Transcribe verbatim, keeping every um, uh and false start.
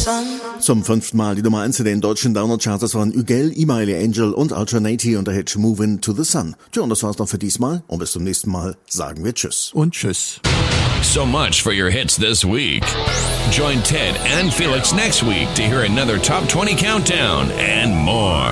Zum fünften Mal die Nummer eins in den deutschen Downer-Charts. Das waren Ügel, Emaile Angel und Alternati und der Hit Movin' to the Sun. Tja, und das war's noch für diesmal. Und bis zum nächsten Mal sagen wir Tschüss. Und Tschüss. So much for your hits this week. Join Ted and Felix next week to hear another Top twenty Countdown and more.